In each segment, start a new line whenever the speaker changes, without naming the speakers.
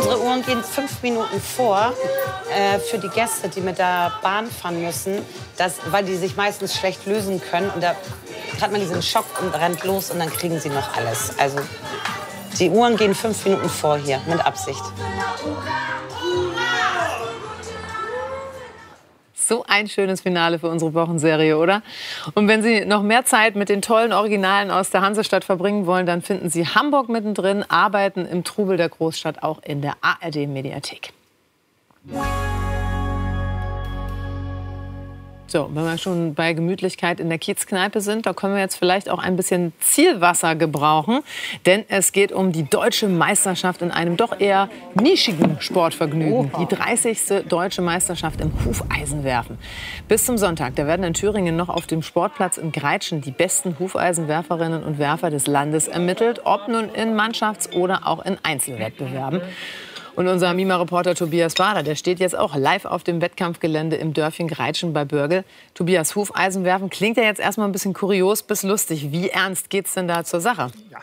Unsere Uhren gehen 5 Minuten vor für die Gäste, die mit der Bahn fahren müssen, weil die sich meistens schlecht lösen können. Und da hat man diesen Schock und rennt los und dann kriegen sie noch alles. Also die Uhren gehen 5 Minuten vor hier, mit Absicht.
So ein schönes Finale für unsere Wochenserie, oder? Und wenn Sie noch mehr Zeit mit den tollen Originalen aus der Hansestadt verbringen wollen, dann finden Sie Hamburg mittendrin, Arbeiten im Trubel der Großstadt auch in der ARD-Mediathek. So, wenn wir schon bei Gemütlichkeit in der Kiezkneipe sind, da können wir jetzt vielleicht auch ein bisschen Zielwasser gebrauchen. Denn es geht um die deutsche Meisterschaft in einem doch eher nischigen Sportvergnügen. Die 30. deutsche Meisterschaft im Hufeisenwerfen. Bis zum Sonntag, da werden in Thüringen noch auf dem Sportplatz in Greitschen die besten Hufeisenwerferinnen und Werfer des Landes ermittelt. Ob nun in Mannschafts- oder auch in Einzelwettbewerben. Und unser Mima-Reporter Tobias Bader, der steht jetzt auch live auf dem Wettkampfgelände im Dörfchen Greitschen bei Börgel. Tobias, Hufeisenwerfen klingt ja jetzt erstmal ein bisschen kurios bis lustig. Wie ernst geht's denn da zur Sache?
Ja.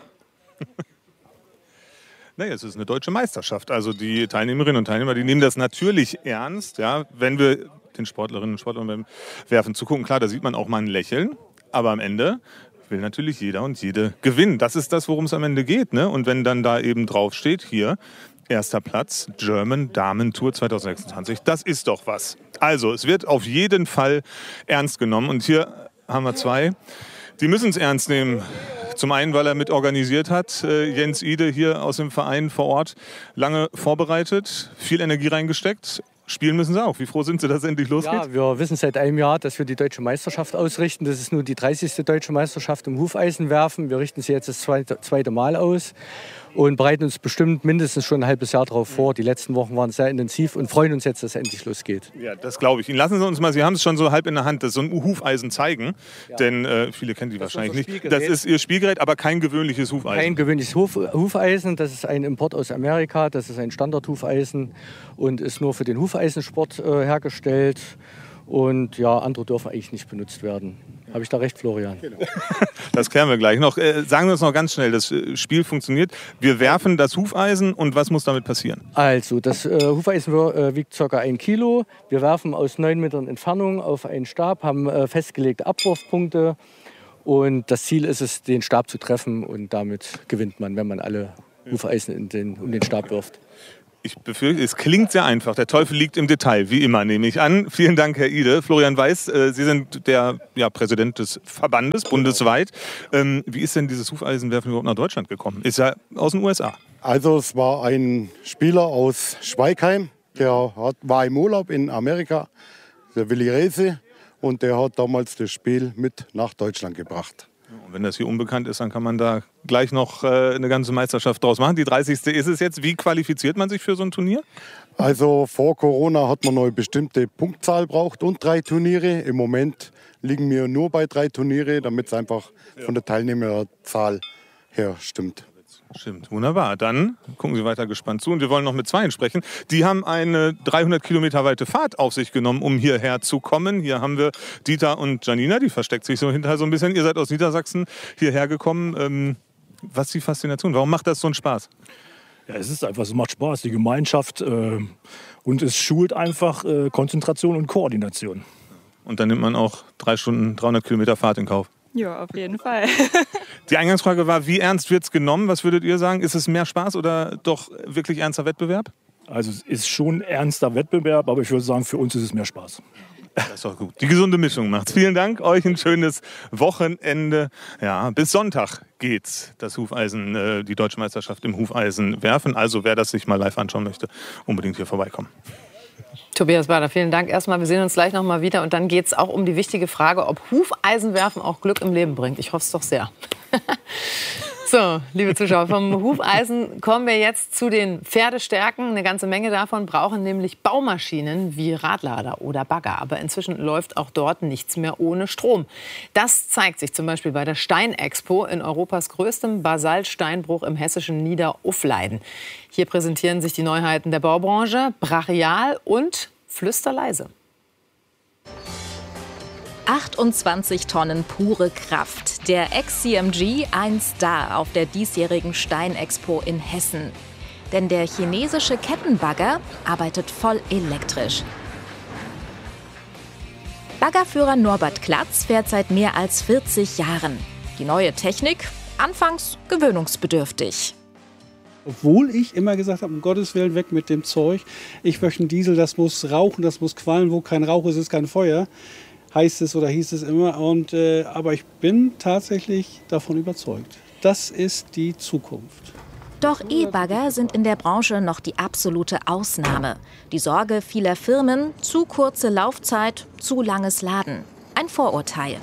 Naja, es ist eine deutsche Meisterschaft. Also die Teilnehmerinnen und Teilnehmer, die nehmen das natürlich ernst. Ja, wenn wir den Sportlerinnen und Sportlern beim Werfen zugucken, klar, da sieht man auch mal ein Lächeln. Aber am Ende will natürlich jeder und jede gewinnen. Das ist das, worum es am Ende geht. Ne? Und wenn dann da eben drauf steht, hier, erster Platz, German Damen Tour 2026. Das ist doch was. Also, es wird auf jeden Fall ernst genommen. Und hier haben wir zwei, die müssen es ernst nehmen. Zum einen, weil er mit organisiert hat, Jens Ide hier aus dem Verein vor Ort, lange vorbereitet, viel Energie reingesteckt. Spielen müssen sie auch. Wie froh sind Sie, dass es endlich losgeht?
Ja, wir wissen seit einem Jahr, dass wir die Deutsche Meisterschaft ausrichten. Das ist nun die 30. Deutsche Meisterschaft im Hufeisenwerfen. Wir richten sie jetzt das zweite Mal aus und bereiten uns bestimmt mindestens schon ein halbes Jahr darauf vor. Die letzten Wochen waren sehr intensiv und freuen uns jetzt, dass es endlich losgeht.
Ja, das glaube ich Ihnen. Lassen Sie uns mal, Sie haben es schon so halb in der Hand, das so ein Hufeisen zeigen. Ja. Denn viele kennen die wahrscheinlich nicht. Das ist Ihr Spielgerät, aber kein gewöhnliches Hufeisen.
Kein gewöhnliches Hufeisen. Das ist ein Import aus Amerika. Das ist ein Standard-Hufeisen und ist nur für den Hufeisensport hergestellt. Und ja, andere dürfen eigentlich nicht benutzt werden. Habe ich da recht, Florian? Genau.
Das klären wir gleich noch. Sagen Sie uns noch ganz schnell, das Spiel funktioniert. Wir werfen das Hufeisen und was muss damit passieren?
Also, das Hufeisen wiegt ca. 1 Kilo. Wir werfen aus 9 Metern Entfernung auf einen Stab, haben festgelegte Abwurfpunkte. Und das Ziel ist es, den Stab zu treffen. Und damit gewinnt man, wenn man alle Hufeisen um den Stab wirft.
Ich befürchte, es klingt sehr einfach. Der Teufel liegt im Detail, wie immer, nehme ich an. Vielen Dank, Herr Ide. Florian Weiß, Sie sind der Präsident des Verbandes bundesweit. Wie ist denn dieses Hufeisenwerfen überhaupt nach Deutschland gekommen? Ist ja aus den USA.
Also es war ein Spieler aus Schweigheim, der war im Urlaub in Amerika, der Willi Rehse, und der hat damals das Spiel mit nach Deutschland gebracht.
Und wenn das hier unbekannt ist, dann kann man da gleich noch eine ganze Meisterschaft draus machen. Die 30. ist es jetzt. Wie qualifiziert man sich für so ein Turnier?
Also vor Corona hat man noch eine bestimmte Punktzahl braucht und 3 Turniere. Im Moment liegen wir nur bei 3 Turniere, damit es einfach von der Teilnehmerzahl her stimmt.
Stimmt, wunderbar. Dann gucken Sie weiter gespannt zu. Und wir wollen noch mit zweien sprechen. Die haben eine 300 Kilometer weite Fahrt auf sich genommen, um hierher zu kommen. Hier haben wir Dieter und Janina, die versteckt sich so hinterher so ein bisschen. Ihr seid aus Niedersachsen hierher gekommen. Was ist die Faszination? Warum macht das so einen Spaß?
Ja, es ist einfach, es macht Spaß, die Gemeinschaft. Und es schult einfach Konzentration und Koordination.
Und dann nimmt man auch 3 Stunden, 300 Kilometer Fahrt in Kauf.
Ja, auf jeden Fall.
Die Eingangsfrage war, wie ernst wird es genommen? Was würdet ihr sagen? Ist es mehr Spaß oder doch wirklich ernster Wettbewerb?
Also es ist schon ernster Wettbewerb, aber ich würde sagen, für uns ist es mehr Spaß.
Das ist doch gut. Die gesunde Mischung macht's. Vielen Dank, euch ein schönes Wochenende. Ja, bis Sonntag geht's, das Hufeisen, die Deutsche Meisterschaft im Hufeisen werfen. Also wer das sich mal live anschauen möchte, unbedingt hier vorbeikommen.
Tobias Bader, vielen Dank erstmal. Wir sehen uns gleich noch mal wieder. Und dann geht es auch um die wichtige Frage, ob Hufeisenwerfen auch Glück im Leben bringt. Ich hoffe es doch sehr. So, liebe Zuschauer, vom Hufeisen kommen wir jetzt zu den Pferdestärken. Eine ganze Menge davon brauchen nämlich Baumaschinen wie Radlader oder Bagger. Aber inzwischen läuft auch dort nichts mehr ohne Strom. Das zeigt sich zum Beispiel bei der Steinexpo in Europas größtem Basaltsteinbruch im hessischen Niederuffleiden. Hier präsentieren sich die Neuheiten der Baubranche, brachial und flüsterleise.
28 Tonnen pure Kraft. Der Ex-CMG, ein Star auf der diesjährigen Steinexpo in Hessen. Denn der chinesische Kettenbagger arbeitet voll elektrisch. Baggerführer Norbert Klatz fährt seit mehr als 40 Jahren. Die neue Technik, anfangs gewöhnungsbedürftig.
Obwohl ich immer gesagt habe, um Gottes Willen weg mit dem Zeug. Ich möchte einen Diesel, das muss rauchen, das muss qualmen. Wo kein Rauch ist, ist kein Feuer. Heißt es oder hieß es immer. Aber ich bin tatsächlich davon überzeugt. Das ist die Zukunft.
Doch E-Bagger sind in der Branche noch die absolute Ausnahme. Die Sorge vieler Firmen, zu kurze Laufzeit, zu langes Laden. Ein Vorurteil.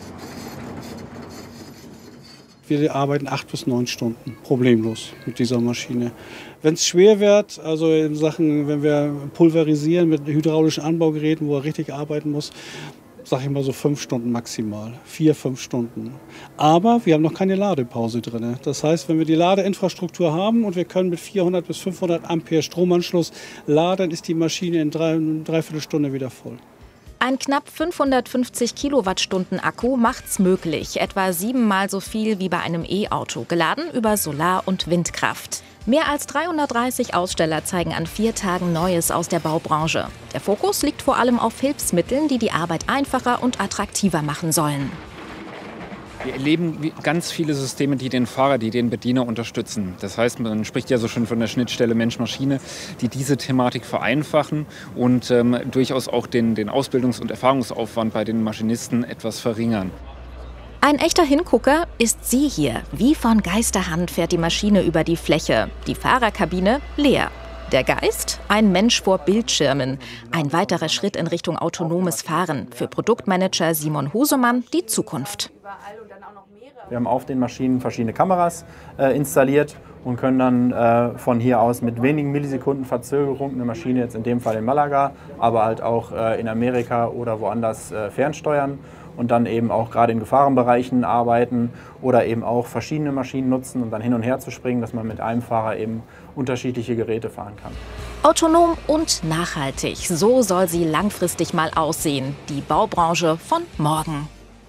Wir arbeiten 8 bis 9 Stunden, problemlos mit dieser Maschine. Wenn es schwer wird, also in Sachen, wenn wir pulverisieren mit hydraulischen Anbaugeräten, wo er richtig arbeiten muss, sage ich mal so 5 Stunden maximal, 4, 5 Stunden. Aber wir haben noch keine Ladepause drin. Das heißt, wenn wir die Ladeinfrastruktur haben und wir können mit 400 bis 500 Ampere Stromanschluss laden, ist die Maschine in 3/4 Stunde wieder voll.
Ein knapp 550 Kilowattstunden Akku macht's möglich, etwa 7-mal so viel wie bei einem E-Auto, geladen über Solar- und Windkraft. Mehr als 330 Aussteller zeigen an 4 Tagen Neues aus der Baubranche. Der Fokus liegt vor allem auf Hilfsmitteln, die die Arbeit einfacher und attraktiver machen sollen.
Wir erleben ganz viele Systeme, die den Fahrer, die den Bediener unterstützen. Das heißt, man spricht ja so schon von der Schnittstelle Mensch-Maschine, die diese Thematik vereinfachen und durchaus auch den Ausbildungs- und Erfahrungsaufwand bei den Maschinisten etwas verringern.
Ein echter Hingucker ist sie hier. Wie von Geisterhand fährt die Maschine über die Fläche. Die Fahrerkabine leer. Der Geist? Ein Mensch vor Bildschirmen. Ein weiterer Schritt in Richtung autonomes Fahren. Für Produktmanager Simon Husemann die Zukunft.
Wir haben auf den Maschinen verschiedene Kameras installiert und können dann von hier aus mit wenigen Millisekunden Verzögerung eine Maschine, jetzt in dem Fall in Malaga, aber halt auch in Amerika oder woanders fernsteuern und dann eben auch gerade in Gefahrenbereichen arbeiten oder eben auch verschiedene Maschinen nutzen, um dann hin und her zu springen, dass man mit einem Fahrer eben unterschiedliche Geräte fahren kann.
Autonom und nachhaltig, so soll sie langfristig mal aussehen. Die Baubranche von morgen.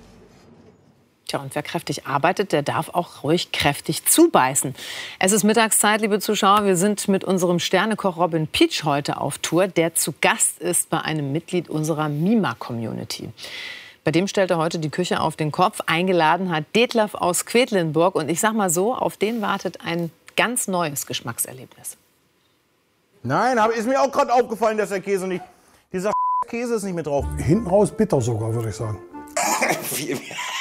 Tja, und wer kräftig arbeitet, der darf auch ruhig kräftig zubeißen. Es ist Mittagszeit, liebe Zuschauer. Wir sind mit unserem Sternekoch Robin Pietsch heute auf Tour, der zu Gast ist bei einem Mitglied unserer Mima-Community. Bei dem stellt er heute die Küche auf den Kopf. Eingeladen hat Detlev aus Quedlinburg. Und ich sag mal so, auf den wartet ein ganz neues Geschmackserlebnis.
Nein, ist mir auch gerade aufgefallen, dass der Käse nicht... Dieser Käse ist nicht mit drauf.
Hinten raus bitter sogar, würde ich sagen.